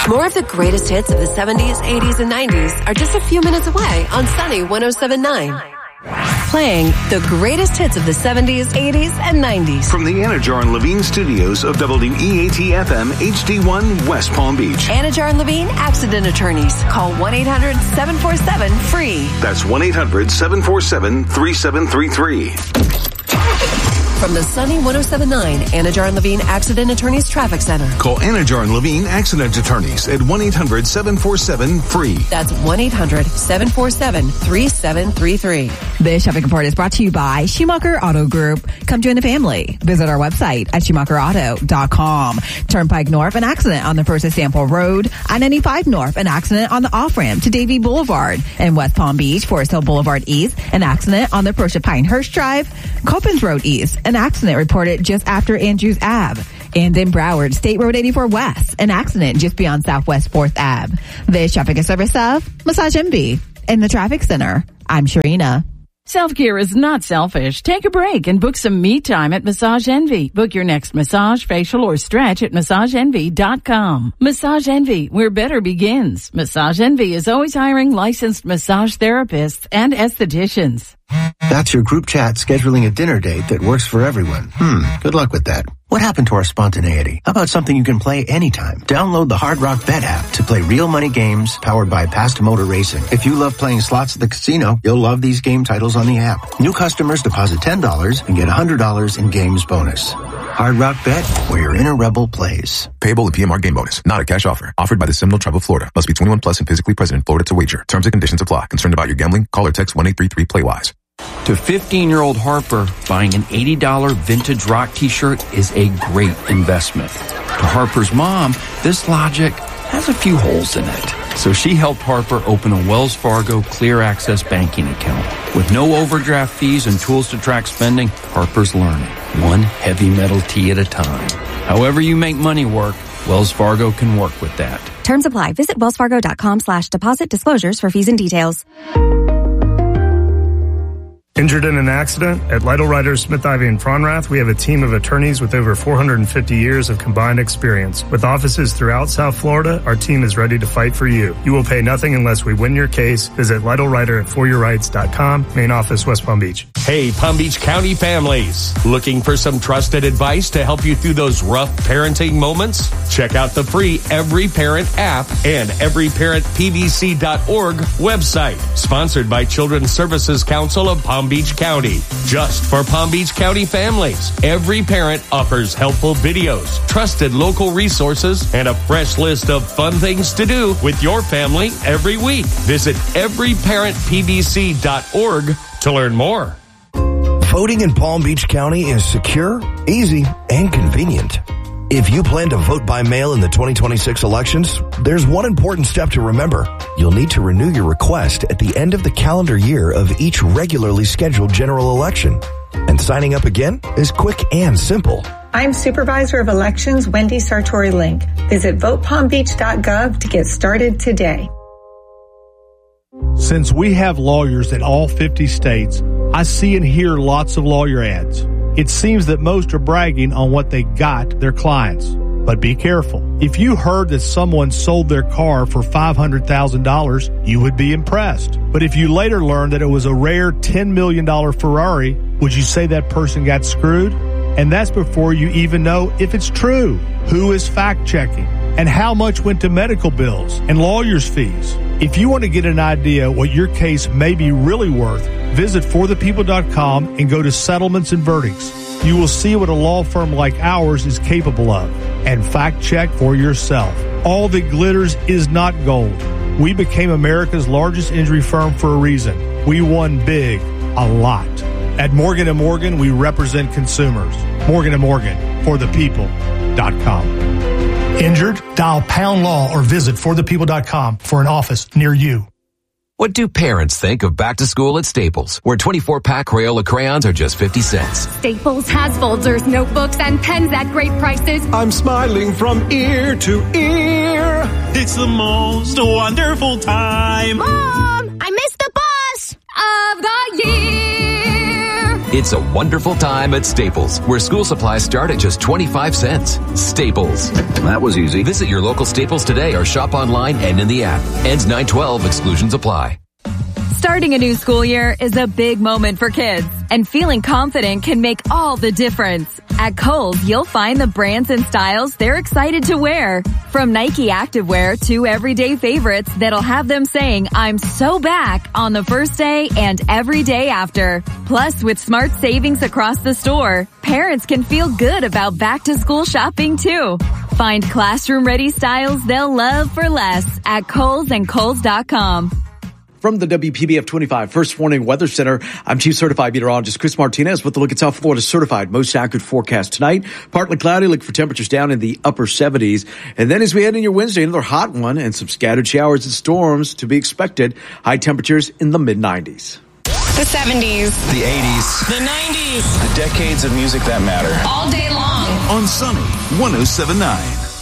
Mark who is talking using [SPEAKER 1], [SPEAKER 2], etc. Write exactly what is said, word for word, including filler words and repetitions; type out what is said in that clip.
[SPEAKER 1] More of the greatest hits of the seventies, eighties, and nineties are just a few minutes away on Sunny one oh seven point nine. Playing the greatest hits of the seventies, eighties, and nineties.
[SPEAKER 2] From the Anajar and Levine studios of W E A T F M H D one West Palm Beach.
[SPEAKER 1] Anajar and Levine Accident Attorneys. Call one eight hundred seven four seven free.
[SPEAKER 2] That's one eight hundred seven four seven three seven three three.
[SPEAKER 1] From the Sunny one oh seven point nine Anajar and Levine Accident Attorneys Traffic Center.
[SPEAKER 2] Call Anajar and Levine Accident Attorneys at one eight hundred seven four seven free.
[SPEAKER 1] That's one eight hundred seven four seven three seven three three.
[SPEAKER 3] This shopping report is brought to you by Schumacher Auto Group. Come join the family. Visit our website at schumacher auto dot com. Turnpike North, an accident on the first of Sample Road. I ninety-five North, an accident on the off-ramp to Davie Boulevard. In West Palm Beach, Forest Hill Boulevard East, an accident on the approach to Pinehurst Drive. Copens Road East, an accident reported just after Andrews Ave. And in Broward, State Road eighty-four West, an accident just beyond Southwest fourth Avenue. This traffic is service of Massage Envy. In the traffic center, I'm Sharina.
[SPEAKER 4] Self-care is not selfish. Take a break and book some me time at Massage Envy. Book your next massage, facial, or stretch at massage envy dot com. Massage Envy, where better begins. Massage Envy is always hiring licensed massage therapists and estheticians.
[SPEAKER 5] That's your group chat scheduling a dinner date that works for everyone. Hmm, good luck with that. What happened to our spontaneity? How about something you can play anytime? Download the Hard Rock Bet app to play real money games powered by Past Motor Racing. If you love playing slots at the casino, you'll love these game titles on the app. New customers deposit ten dollars and get one hundred dollars in games bonus. Hard Rock Bet, where your inner rebel plays.
[SPEAKER 6] Payable in P M R game bonus, not a cash offer. Offered by the Seminole Tribe of Florida. Must be twenty-one plus and physically present in Florida to wager. Terms and conditions apply. Concerned about your gambling? Call or text one eight three three play wise.
[SPEAKER 7] To fifteen-year-old Harper, buying an eighty dollars vintage rock t-shirt is a great investment. To Harper's mom, this logic has a few holes in it. So she helped Harper open a Wells Fargo Clear Access banking account. With no overdraft fees and tools to track spending, Harper's learning, one heavy metal tee at a time. However you make money work, Wells Fargo can work with that.
[SPEAKER 8] Terms apply. Visit wellsfargo.com slash deposit disclosures for fees and details.
[SPEAKER 9] Injured in an accident? At Lytle Writers, Smith, Ivy, and Fronrath, we have a team of attorneys with over four hundred fifty years of combined experience. With offices throughout South Florida, our team is ready to fight for you. You will pay nothing unless we win your case. Visit Lytle Writer at for your rights dot com. Main office, West Palm Beach.
[SPEAKER 10] Hey, Palm Beach County families. Looking for some trusted advice to help you through those rough parenting moments? Check out the free Every Parent app and every parent p b c dot org website. Sponsored by Children's Services Council of Palm Beach County. Just for Palm Beach County families, Every Parent offers helpful videos, trusted local resources, and a fresh list of fun things to do with your family every week. Visit every parent p b c dot org to learn more.
[SPEAKER 11] Voting in Palm Beach County is secure, easy, and convenient. If you plan to vote by mail in the twenty twenty-six elections, there's one important step to remember. You'll need to renew your request at the end of the calendar year of each regularly scheduled general election. And signing up again is quick and simple.
[SPEAKER 12] I'm Supervisor of Elections Wendy Sartori Link. Visit vote palm beach dot gov to get started today.
[SPEAKER 13] Since we have lawyers in all fifty states, I see and hear lots of lawyer ads. It seems that most are bragging on what they got their clients. But be careful. If you heard that someone sold their car for five hundred thousand dollars, you would be impressed. But if you later learned that it was a rare ten million dollars Ferrari, would you say that person got screwed? And that's before you even know if it's true. Who is fact-checking? And how much went to medical bills and lawyers' fees? If you want to get an idea what your case may be really worth, visit for the people dot com and go to Settlements and Verdicts. You will see what a law firm like ours is capable of, and fact-check for yourself. All that glitters is not gold. We became America's largest injury firm for a reason. We won big, a lot. At Morgan and Morgan, we represent consumers. Morgan and Morgan, for the people dot com. Injured? Dial pound law or visit for the people dot com for an office near you.
[SPEAKER 14] What do parents think of back to school at Staples, where twenty-four pack Crayola crayons are just fifty cents?
[SPEAKER 15] Staples has folders, notebooks, and pens at great prices.
[SPEAKER 16] I'm smiling from ear to ear. It's the most wonderful time.
[SPEAKER 15] Mom, I missed the bus of the year.
[SPEAKER 14] It's a wonderful time at Staples, where school supplies start at just twenty-five cents. Staples.
[SPEAKER 2] That was easy.
[SPEAKER 14] Visit your local Staples today or shop online and in the app. Ends nine twelve. Exclusions apply.
[SPEAKER 17] Starting a new school year is a big moment for kids, and feeling confident can make all the difference. At Kohl's, you'll find the brands and styles they're excited to wear. From Nike activewear to everyday favorites that'll have them saying, I'm so back on the first day and every day after. Plus, with smart savings across the store, parents can feel good about back-to-school shopping too. Find classroom-ready styles they'll love for less at Kohl's and Kohl's dot com.
[SPEAKER 18] From the W P B F twenty-five First Warning Weather Center, I'm Chief Certified Meteorologist Chris Martinez with the look at South Florida's certified most accurate forecast tonight. Partly cloudy, look for temperatures down in the upper seventies. And then as we head into your Wednesday, another hot one and some scattered showers and storms to be expected. High temperatures in the mid nineties.
[SPEAKER 19] The seventies.
[SPEAKER 2] The eighties.
[SPEAKER 19] The nineties.
[SPEAKER 2] The decades of music that matter.
[SPEAKER 19] All day long.
[SPEAKER 2] On Sunny one oh seven point nine.